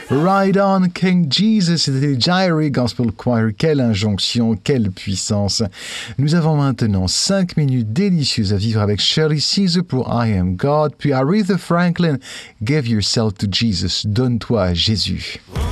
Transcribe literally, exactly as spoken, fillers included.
Ride on King Jesus, c'était Gyrie Gospel Choir. Quelle injonction, quelle puissance. Nous avons maintenant cinq minutes délicieuses à vivre avec Shirley Caesar pour I Am God, puis Aretha Franklin, Give Yourself to Jesus, donne-toi à Jésus.